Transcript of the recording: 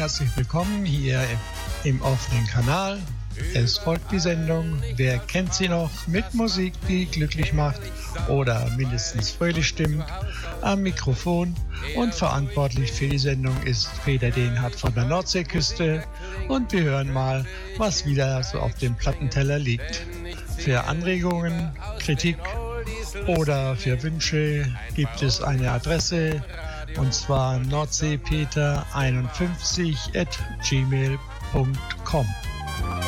herzlich willkommen hier im offenen Kanal. Es folgt die Sendung Wer kennt sie noch? Mit Musik, die glücklich macht oder mindestens fröhlich stimmt. Am Mikrofon und verantwortlich für die Sendung ist Peter Dehnhardt von der Nordseeküste. Und wir hören mal, was wieder so auf dem Plattenteller liegt. Für Anregungen, Kritik oder für Wünsche gibt es eine Adresse, und zwar nordseepeter51@gmail.com.